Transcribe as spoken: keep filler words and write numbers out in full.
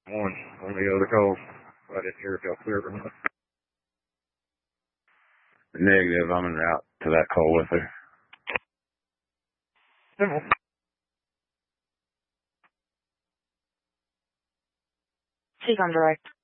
One on the other call. I didn't hear if y'all cleared or not. Negative. I'm en route to that call with her. Simple. She's on direct.